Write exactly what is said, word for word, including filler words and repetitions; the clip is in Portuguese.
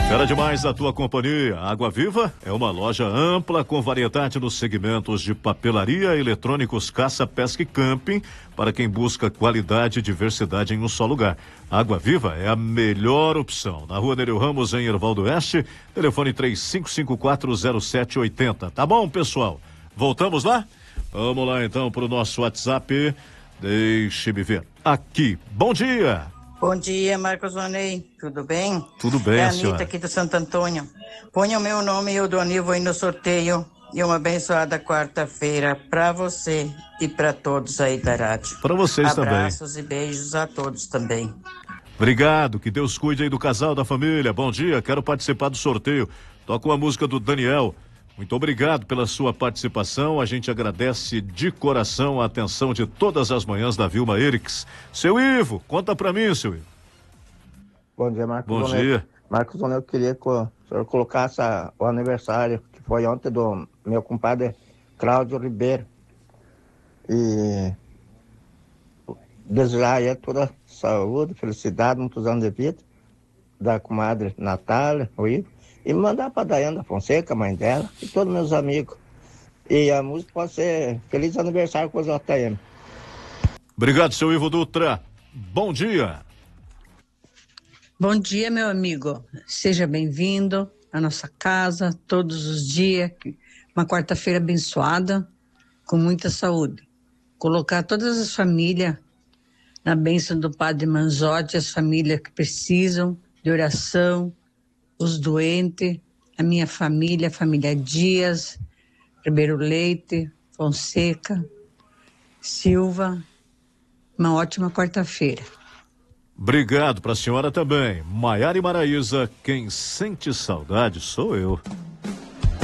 Era demais a tua companhia. Água Viva é uma loja ampla com variedade nos segmentos de papelaria, eletrônicos, caça, pesca e camping para quem busca qualidade e diversidade em um só lugar. Água Viva é a melhor opção. Na Rua Nereu Ramos, em Hervaldo Oeste, telefone três cinco cinco quatro zero sete oito zero. Tá bom, pessoal? Voltamos lá? Vamos lá então para o nosso WhatsApp. Deixe-me ver. Aqui. Bom dia. Bom dia, Marcos Vonei. Tudo bem? Tudo bem, é a senhora. Anitta aqui do Santo Antônio. Ponha o meu nome e o do Aníbal aí no sorteio. E uma abençoada quarta-feira para você e para todos aí da rádio. Para vocês Abraços também. Abraços e beijos a todos também. Obrigado, que Deus cuide aí do casal, da família. Bom dia, quero participar do sorteio. Toca uma música do Daniel. Muito obrigado pela sua participação. A gente agradece de coração a atenção de todas as manhãs da Vilma Erix. Seu Ivo, conta pra mim, seu Ivo. Bom dia, Marcos. Bom Donel. dia. Marcos, Donel, eu queria que o senhor colocasse a, o aniversário, que foi ontem, do meu compadre Cláudio Ribeiro. E desejar aí toda saúde, felicidade, muitos anos de vida, da comadre Natália, o Ivo. E mandar para a Daiane da Fonseca, mãe dela, e todos meus amigos. E a música pode ser Feliz Aniversário com o J M. Obrigado, seu Ivo Dutra. Bom dia. Bom dia, meu amigo. Seja bem-vindo à nossa casa todos os dias. Uma quarta-feira abençoada, com muita saúde. Colocar todas as famílias na bênção do Padre Manzotti, as famílias que precisam de oração, os doentes, a minha família, a família Dias, Ribeiro Leite, Fonseca, Silva. Uma ótima quarta-feira. Obrigado para a senhora também. Maiara e Maraísa, quem sente saudade sou eu.